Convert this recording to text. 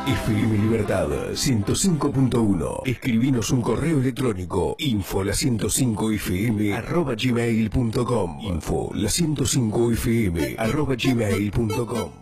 FM Libertad 105.1. Escribinos un correo electrónico info105fm@gmail.com. info105fm@gmail.com.